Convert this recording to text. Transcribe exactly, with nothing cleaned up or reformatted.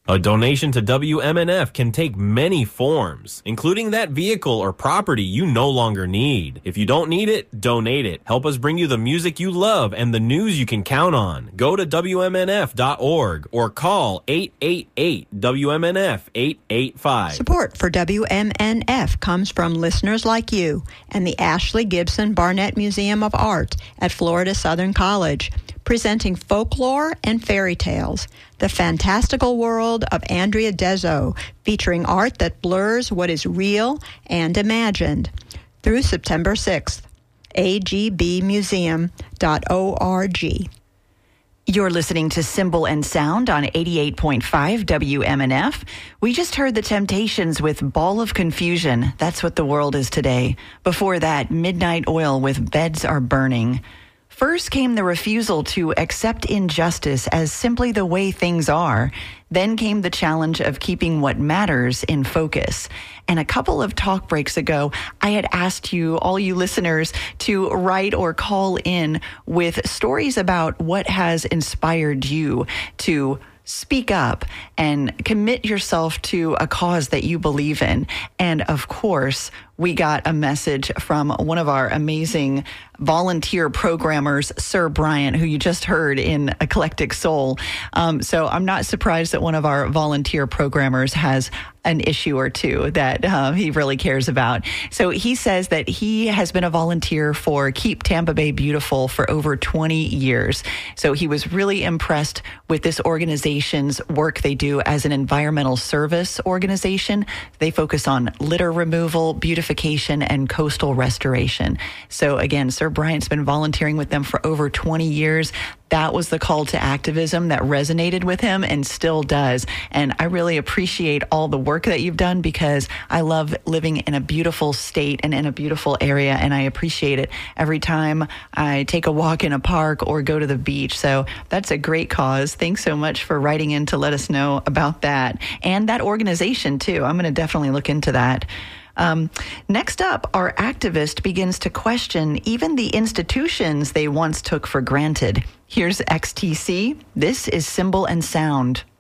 A donation to W M N F can take many forms, including that vehicle or property you no longer need. If you don't need it, donate it. Help us bring you the music you love and the news you can count on. Go to W M N F dot org or call eight eight eight W M N F eight eight five. Support for W M N F comes from listeners like you and the Ashley Gibson Barnett Museum of Art at Florida Southern College, presenting folklore and fairy tales, the fantastical world of Andrea Dezo, featuring art that blurs what is real and imagined. Through September sixth, a g b museum dot org. You're listening to Symbol and Sound on eighty-eight point five W M N F. We just heard The Temptations with Ball of Confusion. That's what the world is today. Before that, Midnight Oil with Beds Are Burning. First came the refusal to accept injustice as simply the way things are. Then came the challenge of keeping what matters in focus. And a couple of talk breaks ago, I had asked you, all you listeners, to write or call in with stories about what has inspired you to speak up and commit yourself to a cause that you believe in. And of course, we got a message from one of our amazing volunteer programmers, Sir Bryant, who you just heard in Eclectic Soul. Um, so I'm not surprised that one of our volunteer programmers has an issue or two that uh, he really cares about. So he says that he has been a volunteer for Keep Tampa Bay Beautiful for over twenty years. So he was really impressed with this organization's work they do as an environmental service organization. They focus on litter removal, beautification, and coastal restoration. So again, Sir Bryant's been volunteering with them for over twenty years. That was the call to activism that resonated with him and still does. And I really appreciate all the work that you've done because I love living in a beautiful state and in a beautiful area. And I appreciate it every time I take a walk in a park or go to the beach. So that's a great cause. Thanks so much for writing in to let us know about that. And that organization too. I'm going to definitely look into that. Um, next up, our activist begins to question even the institutions they once took for granted. Here's X T C. This is Symbol and Sound.